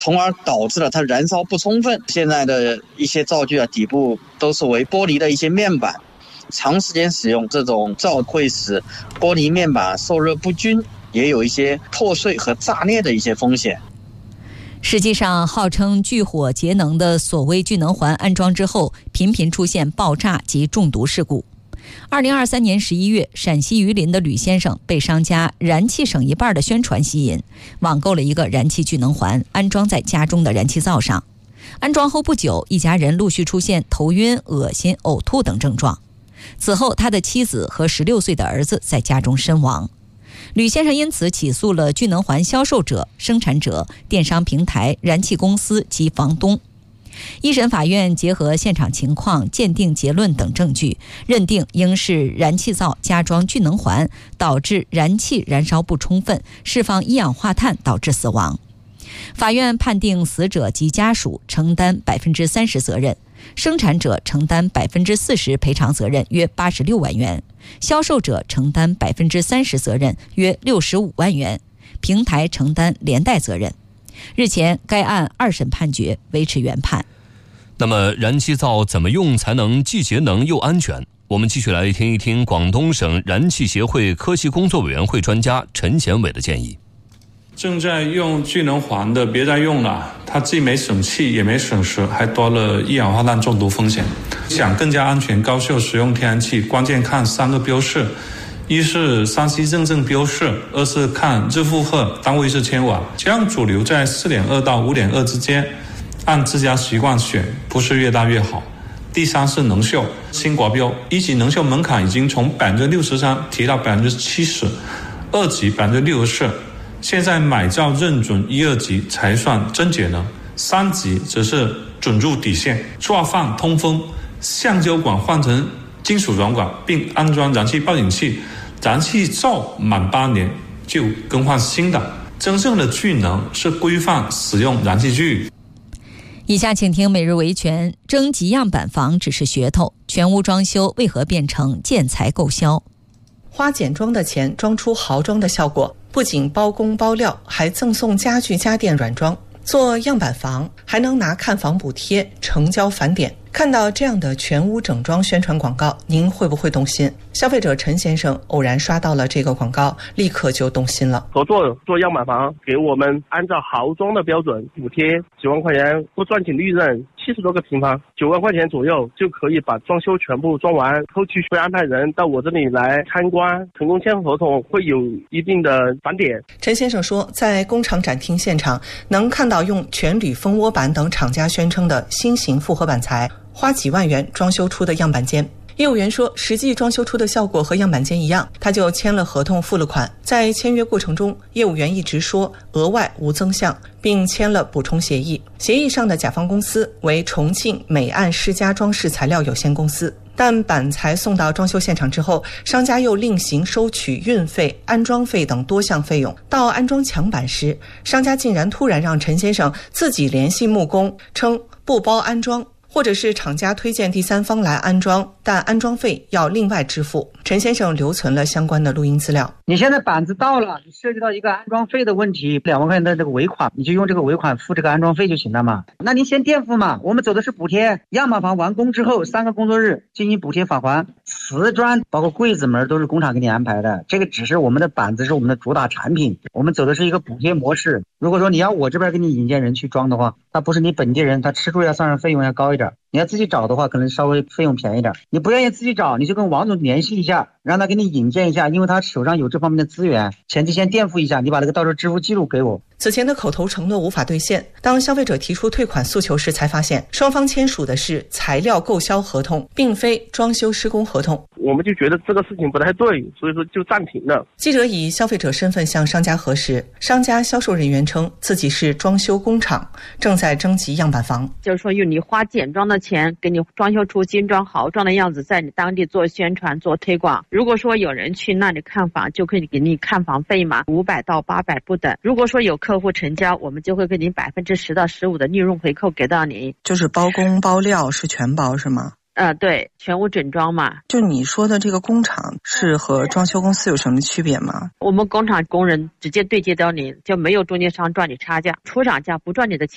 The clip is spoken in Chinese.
从而导致了它燃烧不充分。现在的一些灶具底部都是为玻璃的一些面板，长时间使用这种灶会使玻璃面板受热不均，也有一些破碎和炸裂的一些风险。 实际上，号称聚火节能的所谓聚能环安装之后，频频出现爆炸及中毒事故。2023年11月，陕西榆林的吕先生被商家燃气省一半的宣传吸引，网购了一个燃气聚能环，安装在家中的燃气灶上。安装后不久，一家人陆续出现头晕、恶心、呕吐等症状。此后，他的妻子和16岁的儿子在家中身亡。吕先生因此起诉了聚能环销售者、生产者、电商平台、燃气公司及房东。一审法院结合现场情况、鉴定结论等证据，认定应是燃气灶加装聚能环导致燃气燃烧不充分，释放一氧化碳导致死亡。法院判定死者及家属承担30%责任，生产者承担40%赔偿责任，约86万元；销售者承担30%责任，约65万元；平台承担连带责任。日前，该案2审判决，维持原判。 那么，燃气灶怎么用才能既节能又安全？我们继续来听一听广东省燃气协会科技工作委员会专家陈贤伟的建议。 正在用聚能环的别再用了，它既没省气也没省时，还多了一氧化碳中毒风险。想更加安全高效使用天然气，关键看3个标示：一是3C认证标示，二是看日负荷，单位是千瓦，这样主流在4.2到5.2之间，按自家习惯选，不是越大越好。第3是能效，新国标1级能效门槛已经从63%提到70%， 2级64%。现在买灶认准1、2级才算真节能，3级则是准入底线。做饭通风，橡胶管换成金属软管，并安装燃气报警器，燃气灶满8年就更换新的。真正的聚能是规范使用燃气具。 以下请听每日维权。征集样板房只是噱头，全屋装修为何变成建材购销？ 花简装的钱装出豪装的效果，不仅包工包料，还赠送家具家电软装。做样板房还能拿看房补贴，成交返点。看到这样的全屋整装宣传广告，您会不会动心？消费者陈先生偶然刷到了这个广告，立刻就动心了。 合作做样板房，给我们按照豪装的标准补贴9万块钱，不赚取利润，70多个平方，9万块钱左右就可以把装修全部装完。后期会安排人到我这里来参观，成功签合同会有一定的返点。 陈先生说，在工厂展厅现场能看到用全铝蜂窝板等厂家宣称的新型复合板材，花几万元装修出的样板间。业务员说，实际装修出的效果和样板间一样，他就签了合同付了款。在签约过程中，业务员一直说额外无增项，并签了补充协议。协议上的甲方公司为重庆美岸世家装饰材料有限公司。但板材送到装修现场之后，商家又另行收取运费、安装费等多项费用。到安装墙板时，商家竟然突然让陈先生自己联系木工，称不包安装，或者是厂家推荐第三方来安装，但安装费要另外支付。陈先生留存了相关的录音资料。 你现在板子到了，涉及到一个安装费的问题，2万块钱的这个尾款，你就用这个尾款付这个安装费就行了嘛。那您先垫付嘛，我们走的是补贴。样板房完工之后3个工作日进行补贴返还。瓷砖包括柜子门都是工厂给你安排的，这个只是我们的板子是我们的主打产品，我们走的是一个补贴模式。如果说你要我这边给你引荐人去装的话，他不是你本地人，他吃住要算上费用要高一点。你要自己找的话，可能稍微费用便宜点。你不愿意自己找，你就跟王总联系一下，让他给你引荐一下，因为他手上有这方面的资源。前期先垫付一下，你把这个到时候支付记录给我。 此前的口头承诺无法兑现，当消费者提出退款诉求时，才发现双方签署的是材料购销合同，并非装修施工合同。 我们就觉得这个事情不太对，所以说就暂停了。 记者以消费者身份向商家核实，商家销售人员称自己是装修工厂，正在征集样板房。 就是说用你花简装的钱给你装修出精装豪装的样子，在你当地做宣传做推广。如果说有人去那里看房，就可以给你看房费嘛，500到800不等。如果说有客户成交，我们就会给你10%到15%的利润回扣给到你。 就是包工包料是全包是吗？ 对，全屋整装嘛。 就你说的这个工厂是和装修公司有什么区别吗？ 我们工厂工人直接对接到你，就没有中间商赚你差价，出厂价不赚你的钱。